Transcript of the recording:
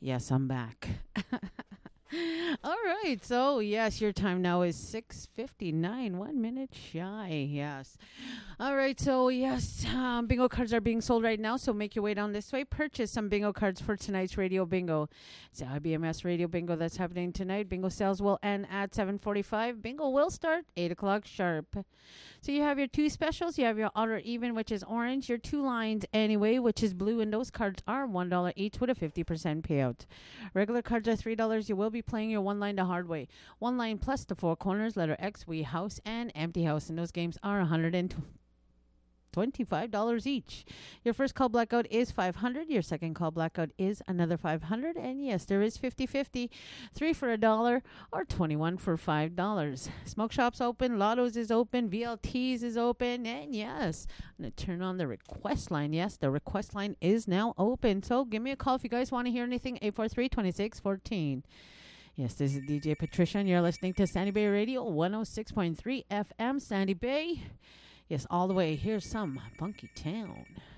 Yes, I'm back. All right. So, yes, your time now is 6:59, 1 minute shy. Yes. All right. So, yes, bingo cards are being sold right now. So, make your way down this way. Purchase some bingo cards for tonight's radio bingo. It's the IBMS radio bingo that's happening tonight. Bingo sales will end at 7:45. Bingo will start 8 o'clock sharp. So you have your two specials. You have your odd or even, which is orange. Your two lines anyway, which is blue. And those cards are $1 each with a 50% payout. Regular cards are $3. You will be playing your one line the hard way. One line plus the four corners, letter X, we house, and empty house. And those games are $125 each. Your first call blackout is $500. Your second call blackout is another $500. And yes, there is 50-50. 3 for $1 or 21 for $5. Smoke shops open, Lottos is open, VLTs is open, and yes, I'm going to turn on the request line. Yes, the request line is now open. So give me a call if you guys want to hear anything. 843-2614. Yes, this is DJ Patricia, and you're listening to Sandy Bay Radio 106.3 FM, Sandy Bay. Yes, all the way. Here's some Funky Town.